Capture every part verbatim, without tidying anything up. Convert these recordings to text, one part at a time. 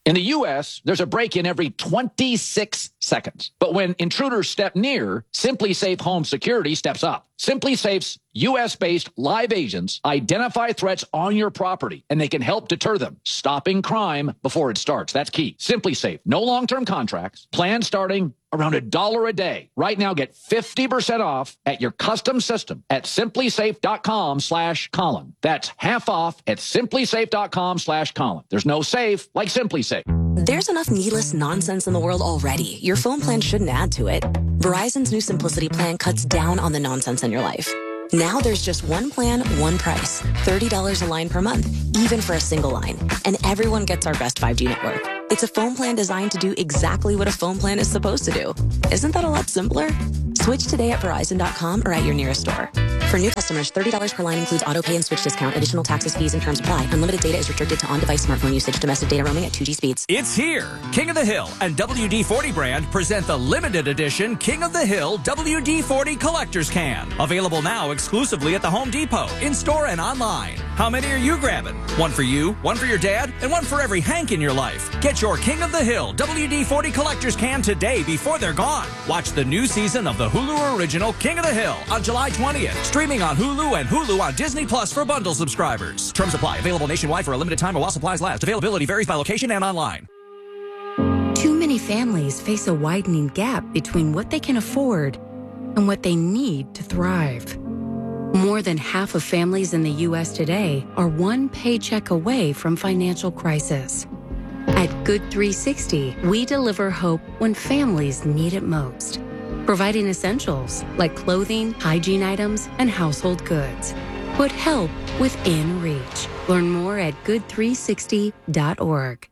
In the U S, there's a break-in every twenty-six seconds. But when intruders step near, SimpliSafe Home Security steps up. SimpliSafe's U S-based live agents identify threats on your property, and they can help deter them, stopping crime before it starts. That's key. SimpliSafe. No long-term contracts. Plans starting around a dollar a day. Right now, get fifty percent off at your custom system at simplysafe.com slash Colin. That's half off at simplysafe.com slash Colin. There's no safe like SimpliSafe. There's enough needless nonsense in the world already. Your phone plan shouldn't add to it. Verizon's new Simplicity plan cuts down on the nonsense in your life. Now there's just one plan, one price. thirty dollars a line per month, even for a single line. And everyone gets our best five G network. It's a phone plan designed to do exactly what a phone plan is supposed to do. Isn't that a lot simpler? Switch today at Verizon dot com or at your nearest store. For new customers, thirty dollars per line includes auto pay and switch discount. Additional taxes, fees, and terms apply. Unlimited data is restricted to on-device smartphone usage. Domestic data roaming at two G speeds. It's here. King of the Hill and W D forty brand present the limited edition King of the Hill W D forty Collector's Can. Available now exclusively at the Home Depot, in-store and online. How many are you grabbing? One for you, one for your dad, and one for every Hank in your life. Get your King of the Hill W D forty Collector's Can today before they're gone. Watch the new season of the Hulu original King of the Hill on July twentieth. Streaming on Hulu and Hulu on Disney Plus for bundle subscribers. Terms apply. Available nationwide for a limited time or while supplies last. Availability varies by location and online. Too many families face a widening gap between what they can afford and what they need to thrive. More than half of families in the U S today are one paycheck away from financial crisis. At Good three sixty, we deliver hope when families need it most, providing essentials like clothing, hygiene items, and household goods. Put help within reach. Learn more at good three sixty dot org.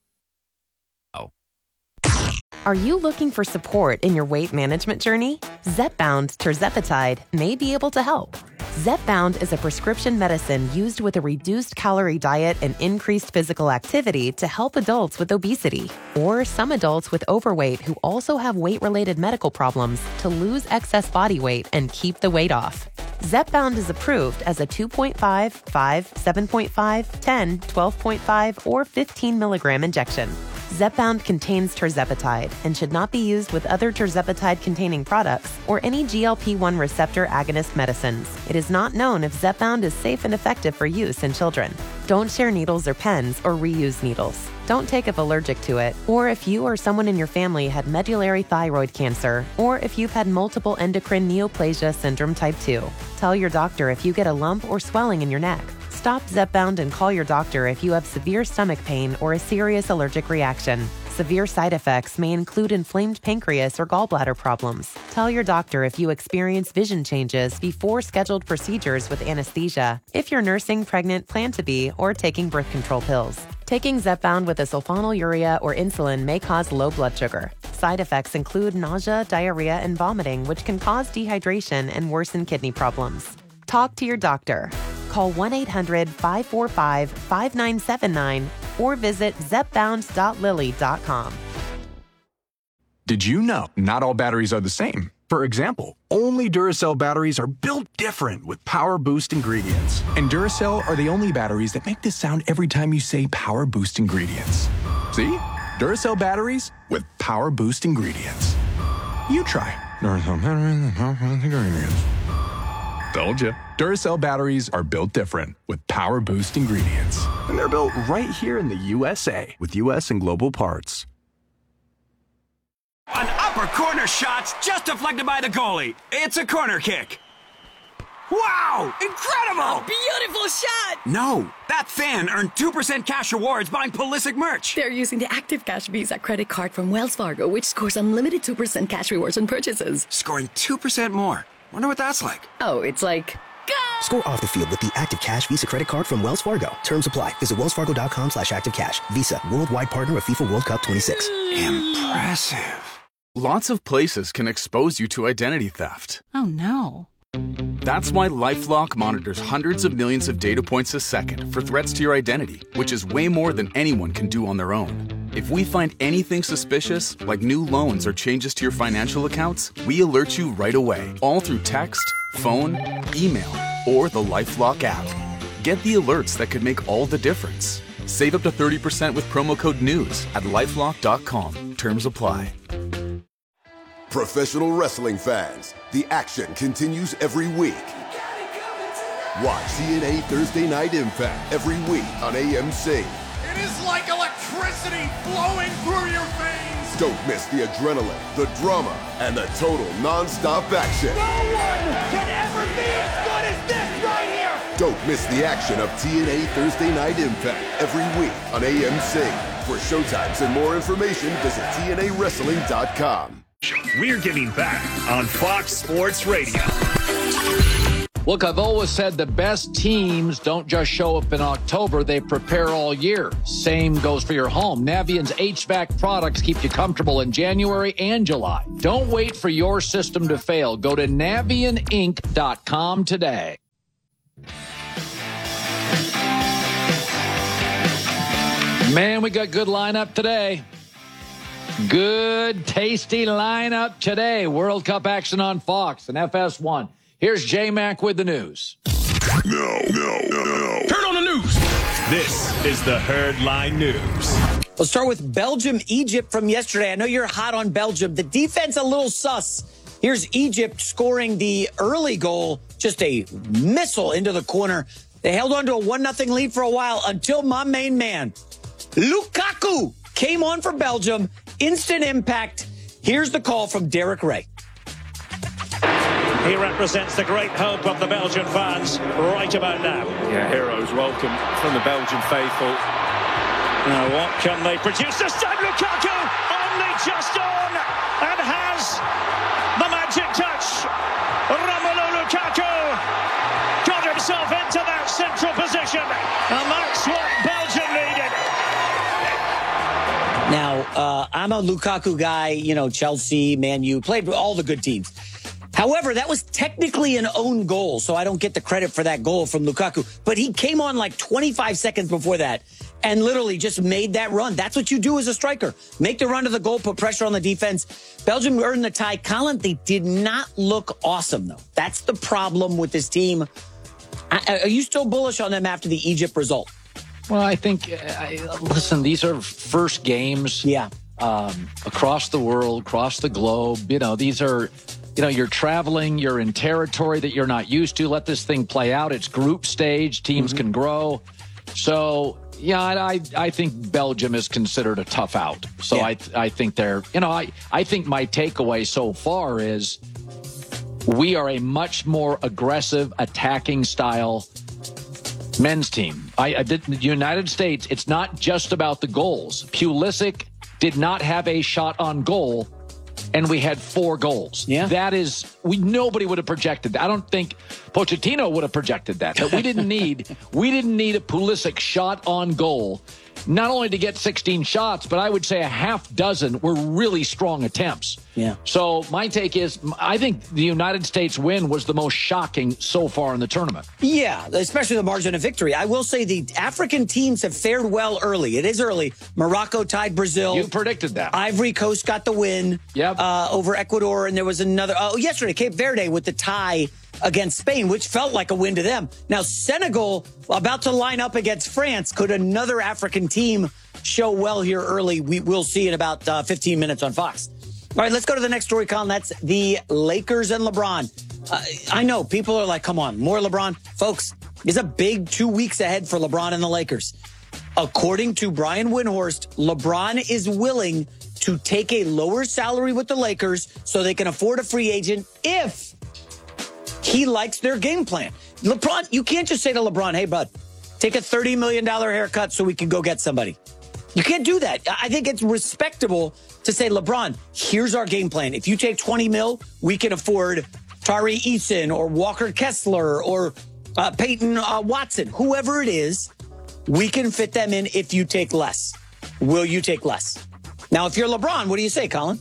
Are you looking for support in your weight management journey? Zepbound tirzepatide may be able to help. Zepbound is a prescription medicine used with a reduced calorie diet and increased physical activity to help adults with obesity, or some adults with overweight who also have weight-related medical problems to lose excess body weight and keep the weight off. Zepbound is approved as a two point five, five, seven point five, ten, twelve point five, or fifteen milligram injection. Zepbound contains tirzepatide and should not be used with other tirzepatide-containing products or any G L P one receptor agonist medicines. It is not known if Zepbound is safe and effective for use in children. Don't share needles or pens or reuse needles. Don't take if allergic to it, or if you or someone in your family had medullary thyroid cancer, or if you've had multiple endocrine neoplasia syndrome type two. Tell your doctor if you get a lump or swelling in your neck. Stop Zepbound and call your doctor if you have severe stomach pain or a serious allergic reaction. Severe side effects may include inflamed pancreas or gallbladder problems. Tell your doctor if you experience vision changes before scheduled procedures with anesthesia, if you're nursing, pregnant, plan to be, or taking birth control pills. Taking Zepbound with a sulfonylurea or insulin may cause low blood sugar. Side effects include nausea, diarrhea, and vomiting, which can cause dehydration and worsen kidney problems. Talk to your doctor. Call one eight hundred, five four five, five nine seven nine or visit zepbound dot lilly dot com. Did you know not all batteries are the same? For example, only Duracell batteries are built different with Power Boost ingredients. And Duracell are the only batteries that make this sound every time you say Power Boost ingredients. See? Duracell batteries with Power Boost ingredients. You try. Duracell batteries with Power Boost ingredients. Told you. Duracell batteries are built different with Power Boost ingredients. And they're built right here in the U S A with U S and global parts. An upper corner shot's just deflected by the goalie. It's a corner kick. Wow! Incredible! A beautiful shot! No, that fan earned two percent cash rewards buying Pulisic merch. They're using the Active Cash Visa credit card from Wells Fargo, which scores unlimited two percent cash rewards on purchases. Scoring two percent more. Wonder what that's like. Oh, it's like... Go! Score off the field with the Active Cash Visa credit card from Wells Fargo. Terms apply. Visit wellsfargo.com slash active cash. Visa, worldwide partner of FIFA World Cup twenty-six. Impressive. Lots of places can expose you to identity theft. Oh, no. That's why LifeLock monitors hundreds of millions of data points a second for threats to your identity, which is way more than anyone can do on their own. If we find anything suspicious, like new loans or changes to your financial accounts, we alert you right away, all through text, phone, email, or the LifeLock app. Get the alerts that could make all the difference. Save up to thirty percent with promo code NEWS at lifelock dot com. Terms apply. Professional wrestling fans, the action continues every week. Watch T N A Thursday Night Impact every week on A M C. It is like electricity flowing through your veins. Don't miss the adrenaline, the drama, and the total non-stop action. No one can ever be as good as this right here. Don't miss the action of T N A Thursday Night Impact every week on A M C. For showtimes and more information, visit T N A wrestling dot com. We're giving back on Fox Sports Radio. Look, I've always said the best teams don't just show up in October, they prepare all year. Same goes for your home. Navient's H V A C products keep you comfortable in January and July. Don't wait for your system to fail. Go to navient inc dot com today. Man, we got good lineup today. Good, tasty lineup today. World Cup action on Fox and F S one. Here's J-Mac with the news. No, no, no, no. Turn on the news. This is the Herdline News. We'll start with Belgium, Egypt from yesterday. I know you're hot on Belgium. The defense a little sus. Here's Egypt scoring the early goal. Just a missile into the corner. They held on to a one nothing lead for a while until my main man, Lukaku, came on for Belgium. Instant impact. Here's the call from Derek Ray. He represents the great hope of the Belgian fans right about now. Yeah, heroes welcome from the Belgian faithful. Now what can they produce? This time Lukaku only just on and has the magic touch. Romelu Lukaku got himself into that central position, and that's what Belgium needed. Now, uh, I'm a Lukaku guy, you know, Chelsea, Man U, played with all the good teams. However, that was technically an own goal, so I don't get the credit for that goal from Lukaku. But he came on like twenty-five seconds before that and literally just made that run. That's what you do as a striker. Make the run to the goal, put pressure on the defense. Belgium earned the tie. Colin, they did not look awesome, though. That's the problem with this team. I, are you still bullish on them after the Egypt result? Well, I think, I, listen, these are first games. Yeah. Um, across the world, across the globe. You know, these are... You know, you're traveling, you're in territory that you're not used to. Let this thing play out. It's group stage. Teams mm-hmm. can grow. So, yeah, I I think Belgium is considered a tough out. So yeah. I I think they're, you know, I, I think my takeaway so far is we are a much more aggressive attacking style men's team. I, I did the United States, it's not just about the goals. Pulisic did not have a shot on goal. And we had four goals. Yeah. That is, we nobody would have projected that. I don't think Pochettino would have projected that. But we didn't need, we didn't need a Pulisic shot on goal, not only to get sixteen shots, but I would say a half dozen were really strong attempts. Yeah. So my take is, I think the United States win was the most shocking so far in the tournament. Yeah, especially the margin of victory. I will say the African teams have fared well early. It is early. Morocco tied Brazil. You predicted that. Ivory Coast got the win yep. uh, over Ecuador, and there was another, oh, yesterday, Cape Verde with the tie against Spain, which felt like a win to them. Now, Senegal about to line up against France. Could another African team show well here early? We will see in about uh, fifteen minutes on Fox. All right, let's go to the next story, Colin. That's the Lakers and LeBron. Uh, I know people are like, come on, more LeBron. Folks, it's a big two weeks ahead for LeBron and the Lakers. According to Brian Windhorst, LeBron is willing to take a lower salary with the Lakers so they can afford a free agent if he likes their game plan. LeBron, you can't just say to LeBron, hey, bud, take a thirty million dollars haircut so we can go get somebody. You can't do that. I think it's respectable to say, LeBron, here's our game plan. If you take twenty mil, we can afford Tari Eason or Walker Kessler or uh, Peyton uh, Watson, whoever it is, we can fit them in if you take less. Will you take less? Now, if you're LeBron, what do you say, Colin?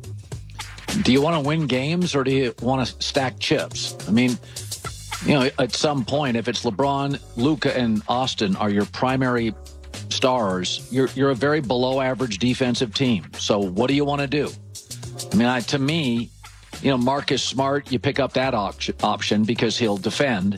Do you want to win games or do you want to stack chips? I mean, you know, at some point, if it's LeBron, Luka, and Austin are your primary stars, you're you're a very below average defensive team. So what do you want to do? I mean, I, to me, you know, Marcus Smart, you pick up that op- option because he'll defend.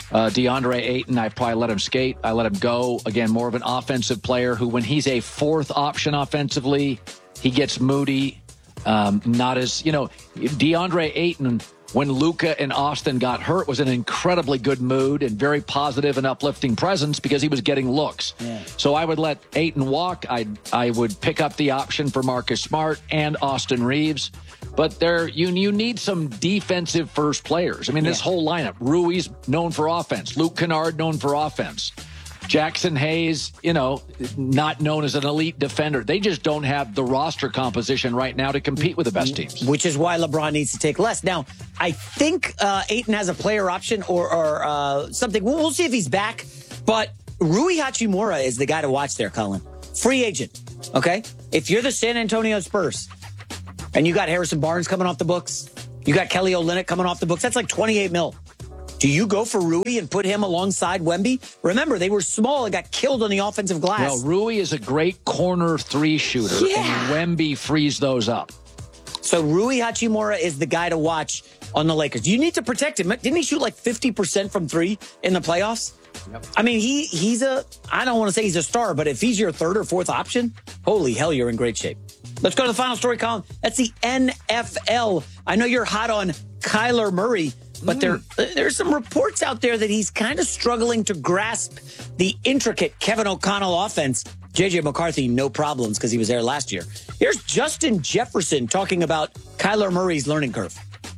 Uh, DeAndre Ayton, I probably let him skate. I let him go. Again, more of an offensive player who, when he's a fourth option offensively, he gets moody. Um, not as, you know, DeAndre Ayton, when Luka and Austin got hurt, was in an incredibly good mood and very positive and uplifting presence because he was getting looks. Yeah. So I would let Ayton walk. I I would pick up the option for Marcus Smart and Austin Reeves. But there, you you need some defensive first players. I mean, this yeah. whole lineup, Rui's known for offense. Luke Kennard known for offense. Jackson Hayes, you know, not known as an elite defender. They just don't have the roster composition right now to compete with the best teams. Which is why LeBron needs to take less. Now, I think uh, Ayton has a player option or, or uh, something. We'll, we'll see if he's back. But Rui Hachimura is the guy to watch there, Colin. Free agent, okay? If you're the San Antonio Spurs and you got Harrison Barnes coming off the books, you got Kelly Olynyk coming off the books, that's like twenty-eight mil. Do you go for Rui and put him alongside Wemby? Remember, they were small and got killed on the offensive glass. Well, Rui is a great corner three shooter, yeah. and Wemby frees those up. So Rui Hachimura is the guy to watch on the Lakers. You need to protect him. Didn't he shoot like fifty percent from three in the playoffs? Yep. I mean, he he's a, I don't want to say he's a star, but if he's your third or fourth option, holy hell, you're in great shape. Let's go to the final story, Colin. That's the N F L. I know you're hot on Kyler Murray. But there, there's some reports out there that he's kind of struggling to grasp the intricate Kevin O'Connell offense. J J McCarthy, no problems because he was there last year. Here's Justin Jefferson talking about Kyler Murray's learning curve.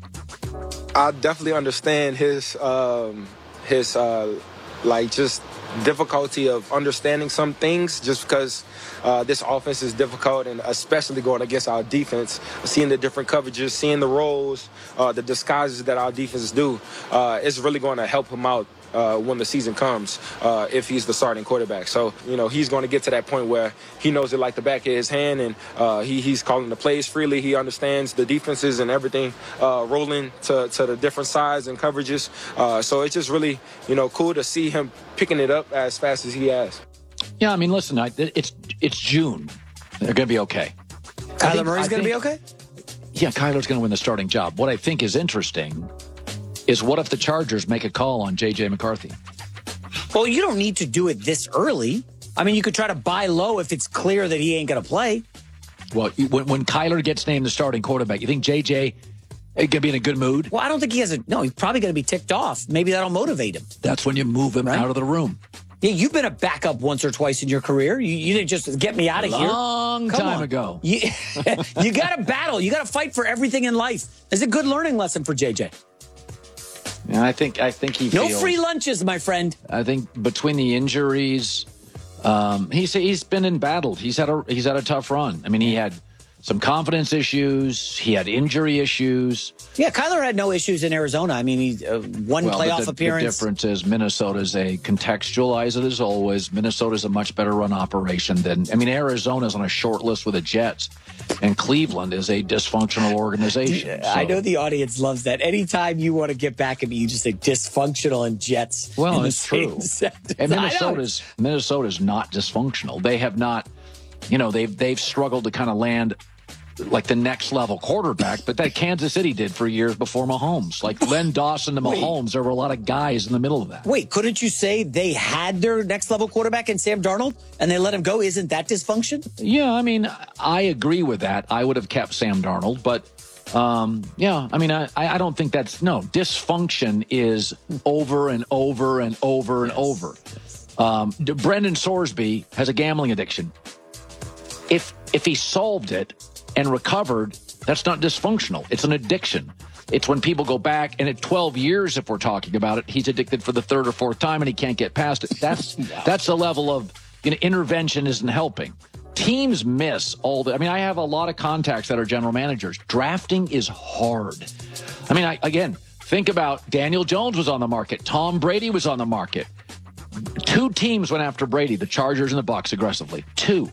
I definitely understand his, um, his uh, like, just difficulty of understanding some things just because uh, this offense is difficult, and especially going against our defense, seeing the different coverages, seeing the roles, uh, the disguises that our defenses do, uh, it's really going to help him out uh, when the season comes uh, if he's the starting quarterback. So, you know, he's going to get to that point where he knows it like the back of his hand, and uh, he, he's calling the plays freely. He understands the defenses and everything uh, rolling to, to the different sides and coverages. Uh, so it's just really, you know, cool to see him picking it up as fast as he has. Yeah, I mean, listen, I, it's it's June. They're going to be okay. Kyler Murray's going to be okay? Yeah, Kyler's going to win the starting job. What I think is interesting is what if the Chargers make a call on J J McCarthy? Well, you don't need to do it this early. I mean, you could try to buy low if it's clear that he ain't going to play. Well, when, when Kyler gets named the starting quarterback, you think J J is going to be in a good mood? Well, I don't think he has a... No, he's probably going to be ticked off. Maybe that'll motivate him. That's when you move him right? out of the room. Yeah, you've been a backup once or twice in your career. You, you didn't just get me out of here. Long Come time on. ago. You, you got to battle. You got to fight for everything in life. It's a good learning lesson for J J. Yeah, I think I think he no feels, free lunches, my friend. I think between the injuries, um, he's he's been in battle. He's had a he's had a tough run. I mean, he had some confidence issues. He had injury issues. Yeah, Kyler had no issues in Arizona. I mean, he uh, one well, playoff the, appearance. The difference is Minnesota's a contextualize it as always. Minnesota's a much better run operation than I mean, Arizona's on a short list with the Jets, and Cleveland is a dysfunctional organization. So. I know the audience loves that. Anytime you want to get back at me, you just say dysfunctional and Jets. Well, it's true. And Minnesota's Minnesota's not dysfunctional. They have not, you know, they've they've struggled to kind of land like the next level quarterback, but that Kansas City did for years before Mahomes. Like Len Dawson to Mahomes, Wait. there were a lot of guys in the middle of that. Wait, couldn't you say they had their next level quarterback in Sam Darnold and they let him go? Isn't that dysfunction? Yeah, I mean, I agree with that. I would have kept Sam Darnold, but um, yeah, I mean, I, I don't think that's, no, dysfunction is over and over and over and yes. over. Um, Brendan Sorsby has a gambling addiction. If if he solved it and recovered, that's not dysfunctional. It's an addiction. It's when people go back, and at twelve years, if we're talking about it, he's addicted for the third or fourth time, and he can't get past it. That's wow. that's the level of, you know, intervention isn't helping. Teams miss all the. I mean, I have a lot of contacts that are general managers. Drafting is hard. I mean, I, again, think about Daniel Jones was on the market. Tom Brady was on the market. Two teams went after Brady, the Chargers and the Bucs, aggressively. Two.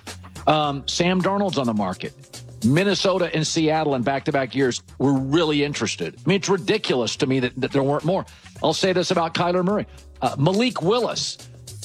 Um, Sam Darnold's on the market. Minnesota and Seattle in back-to-back years were really interested. I mean, it's ridiculous to me that, that there weren't more. I'll say this about Kyler Murray. Uh, Malik Willis.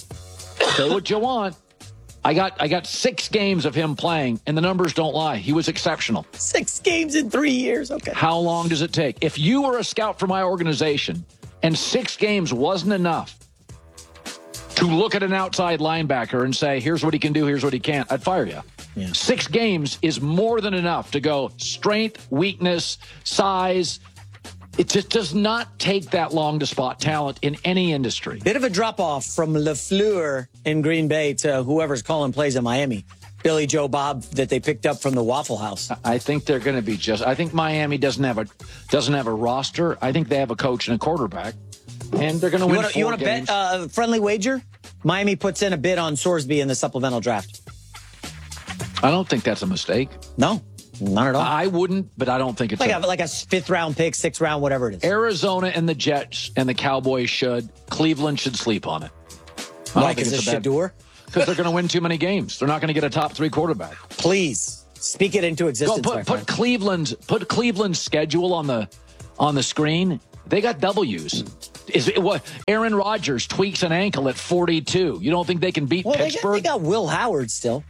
Say what you want. I got I got six games of him playing, and the numbers don't lie. He was exceptional. Six games in three years. Okay. How long does it take? If you were a scout for my organization and six games wasn't enough to look at an outside linebacker and say, here's what he can do, here's what he can't, I'd fire you. Yeah. Six games is more than enough to go strength, weakness, size. It just does not take that long to spot talent in any industry. Bit of a drop-off from LaFleur in Green Bay to whoever's calling plays in Miami. Billy Joe Bob that they picked up from the Waffle House. I think they're going to be just. I think Miami doesn't have a doesn't have a roster. I think they have a coach and a quarterback, and they're going to win. Wanna, four you want to bet a uh, friendly wager? Miami puts in a bid on Sorsby in the supplemental draft. I don't think that's a mistake. No, not at all. I wouldn't, but I don't think it's like a, a, like a fifth round pick, sixth round, whatever it is. Arizona and the Jets and the Cowboys should. Cleveland should sleep on it. Like is it Shador? Because they're going to win too many games. They're not going to get a top three quarterback. Please speak it into existence. Go put, put Cleveland's put Cleveland's schedule on the on the screen. They got W's. Is it what Aaron Rodgers tweaks an ankle at forty-two? You don't think they can beat well, Pittsburgh? They got, they got Will Howard still.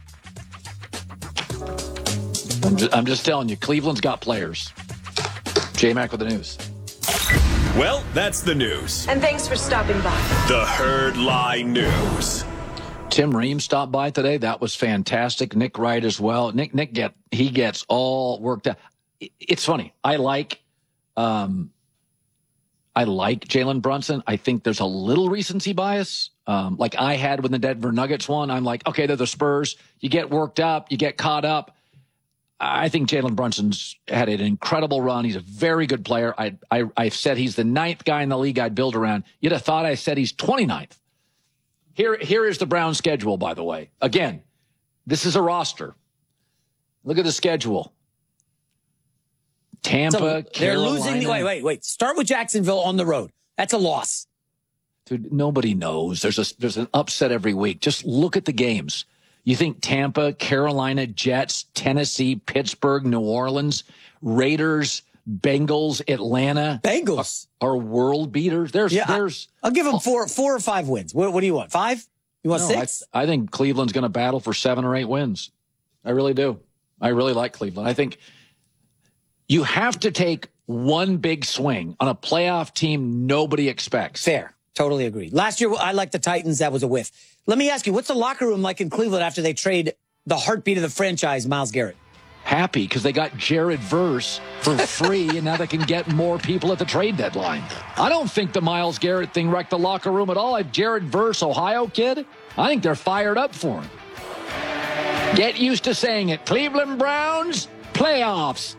I'm just, I'm just telling you, Cleveland's got players. J-Mac with the news. Well, that's the news. And thanks for stopping by. The Herd Line News. Tim Ream stopped by today. That was fantastic. Nick Wright as well. Nick Nick get he gets all worked out. It's funny. I like um, I like Jalen Brunson. I think there's a little recency bias, um, like I had when the Denver Nuggets won. I'm like, okay, they're the Spurs. You get worked up, you get caught up. I think Jalen Brunson's had an incredible run. He's a very good player. I I I've said he's the ninth guy in the league I'd build around. You'd have thought I said he's twenty-ninth. Here, here is the Browns' schedule, by the way. Again, this is a roster. Look at the schedule. Tampa, so they're Carolina. losing. Wait, wait, wait. Start with Jacksonville on the road. That's a loss. Dude, nobody knows. There's a, there's an upset every week. Just look at the games. You think Tampa, Carolina, Jets, Tennessee, Pittsburgh, New Orleans, Raiders, Bengals, Atlanta. Bengals are, are world beaters. There's, yeah, there's. I'll give them four, four or five wins. What, what do you want? Five? You want no, six? I, I think Cleveland's going to battle for seven or eight wins. I really do. I really like Cleveland. I think you have to take one big swing on a playoff team nobody expects. Fair. Totally agree. Last year, I liked the Titans. That was a whiff. Let me ask you, what's the locker room like in Cleveland after they trade the heartbeat of the franchise, Myles Garrett? Happy because they got Jared Verse for free, and now they can get more people at the trade deadline. I don't think the Myles Garrett thing wrecked the locker room at all. I've Jared Verse, Ohio kid. I think they're fired up for him. Get used to saying it. Cleveland Browns, playoffs.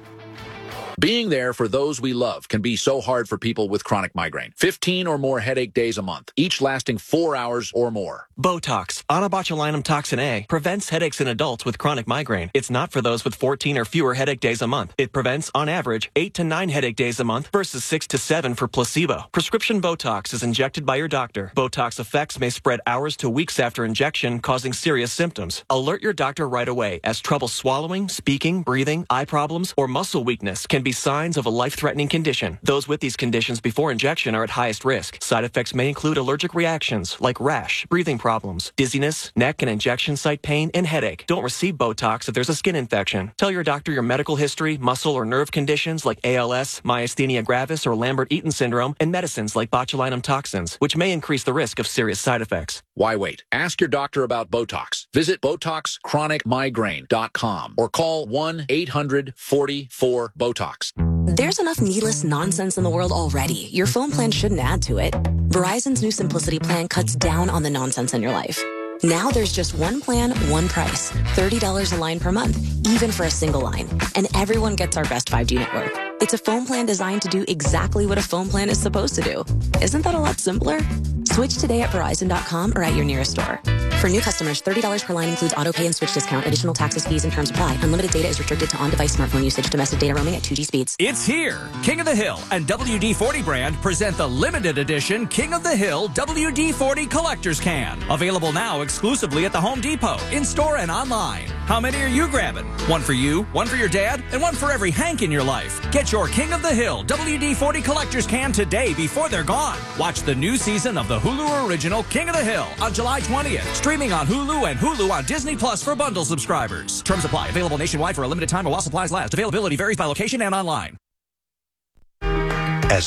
Being there for those we love can be so hard for people with chronic migraine. fifteen or more headache days a month, each lasting four hours or more. Botox, onabotulinum toxin A, prevents headaches in adults with chronic migraine. It's not for those with fourteen or fewer headache days a month. It prevents, on average, eight to nine headache days a month versus six to seven for placebo. Prescription Botox is injected by your doctor. Botox effects may spread hours to weeks after injection, causing serious symptoms. Alert your doctor right away, as trouble swallowing, speaking, breathing, eye problems, or muscle weakness can be signs of a life-threatening condition. Those with these conditions before injection are at highest risk. Side effects may include allergic reactions like rash, breathing problems, dizziness, neck and injection site pain, and headache. Don't receive Botox if there's a skin infection. Tell your doctor your medical history, muscle or nerve conditions like A L S, myasthenia gravis, or Lambert-Eaton syndrome, and medicines like botulinum toxins, which may increase the risk of serious side effects. Why wait? Ask your doctor about Botox. Visit Botox Chronic Migraine dot com or call one eight hundred forty-four BOTOX. There's enough needless nonsense in the world already. Your phone plan shouldn't add to it. Verizon's new Simplicity plan cuts down on the nonsense in your life. Now there's just one plan, one price. thirty dollars a line per month, even for a single line. And everyone gets our best five G network. It's a phone plan designed to do exactly what a phone plan is supposed to do. Isn't that a lot simpler? Switch today at Verizon dot com or at your nearest store. For new customers, thirty dollars per line includes auto pay and switch discount. Additional taxes, fees, and terms apply. Unlimited data is restricted to on-device smartphone usage. Domestic data roaming at two G speeds. It's here. King of the Hill and W D forty brand present the limited edition King of the Hill W D forty Collector's Can. Available now exclusively at the Home Depot, in-store and online. How many are you grabbing? One for you, one for your dad, and one for every Hank in your life. Get your King of the Hill W D forty Collector's Can today before they're gone. Watch the new season of the Hulu original King of the Hill on July twentieth. Streaming on Hulu and Hulu on Disney Plus for bundle subscribers. Terms apply. Available nationwide for a limited time while supplies last. Availability varies by location and online. As the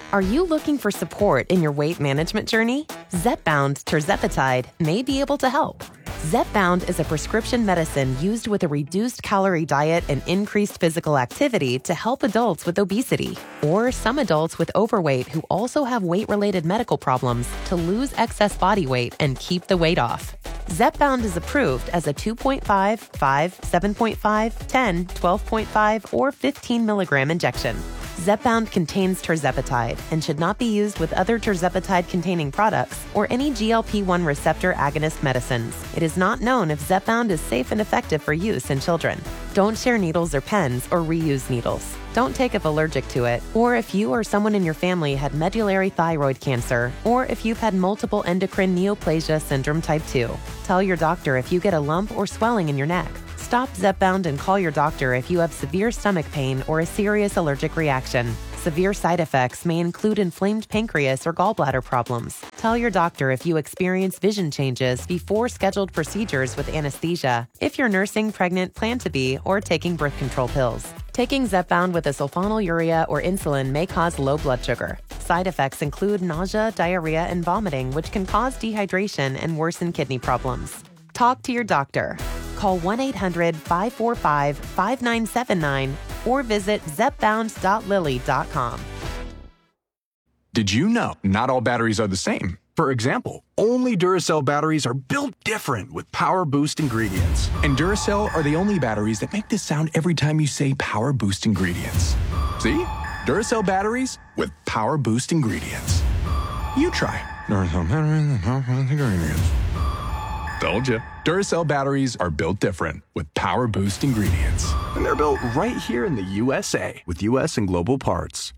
Are you looking for support in your weight management journey? Zepbound tirzepatide may be able to help. Zepbound is a prescription medicine used with a reduced calorie diet and increased physical activity to help adults with obesity or some adults with overweight who also have weight-related medical problems to lose excess body weight and keep the weight off. Zepbound is approved as a two point five, five, seven point five, ten, twelve point five, or fifteen milligram injection. Zepbound contains tirzepatide and should not be used with other tirzepatide-containing products or any G L P one receptor agonist medicines. It is not known if Zepbound is safe and effective for use in children. Don't share needles or pens or reuse needles. Don't take if allergic to it, or if you or someone in your family had medullary thyroid cancer, or if you've had multiple endocrine neoplasia syndrome type two. Tell your doctor if you get a lump or swelling in your neck. Stop Zepbound and call your doctor if you have severe stomach pain or a serious allergic reaction. Severe side effects may include inflamed pancreas or gallbladder problems. Tell your doctor if you experience vision changes before scheduled procedures with anesthesia, if you're nursing, pregnant, plan to be, or taking birth control pills. Taking Zepbound with a sulfonylurea or insulin may cause low blood sugar. Side effects include nausea, diarrhea, and vomiting, which can cause dehydration and worsen kidney problems. Talk to your doctor. Call one eight hundred, five four five, five nine seven nine or visit zepbound dot lilly dot com. Did you know not all batteries are the same? For example, only Duracell batteries are built different with Power Boost ingredients. And Duracell are the only batteries that make this sound every time you say Power Boost ingredients. See? Duracell batteries with Power Boost ingredients. You try. Duracell batteries with Power Boost ingredients. Told you. Duracell batteries are built different with Power Boost ingredients. And they're built right here in the U S A with U S and global parts.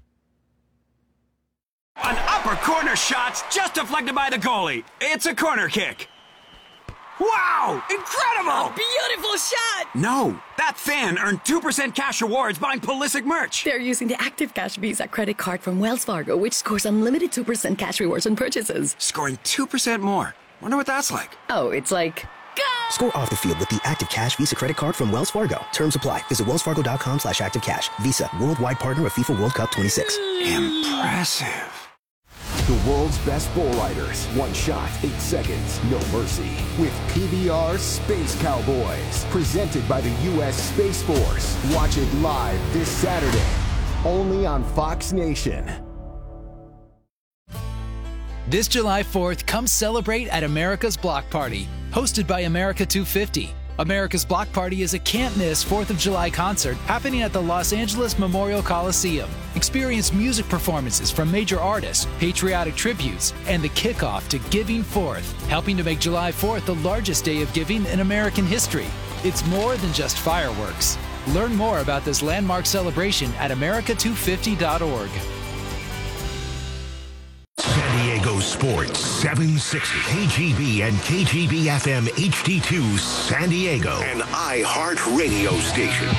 An upper corner shot just deflected by the goalie. It's a corner kick. Wow! Incredible! A beautiful shot! No, that fan earned two percent cash rewards buying Pulisic merch. They're using the Active Cash Visa credit card from Wells Fargo, which scores unlimited two percent cash rewards on purchases. Scoring two percent more. Wonder what that's like. Oh, it's like... Go! Score off the field with the Active Cash Visa credit card from Wells Fargo. Terms apply. Visit wellsfargo.com slash activecash. Visa, worldwide partner of FIFA World Cup twenty-six. Impressive. The world's best bull riders. One shot, eight seconds, no mercy. With P B R Space Cowboys. Presented by the U S Space Force. Watch it live this Saturday. Only on Fox Nation. This July fourth, come celebrate at America's Block Party, hosted by America two fifty. America's Block Party is a can't-miss fourth of July concert happening at the Los Angeles Memorial Coliseum. Experience music performances from major artists, patriotic tributes, and the kickoff to Giving Fourth, helping to make July fourth the largest day of giving in American history. It's more than just fireworks. Learn more about this landmark celebration at america two fifty dot org. San Diego Sports seven sixty, K G B and K G B F M H D two San Diego, an iHeart radio station.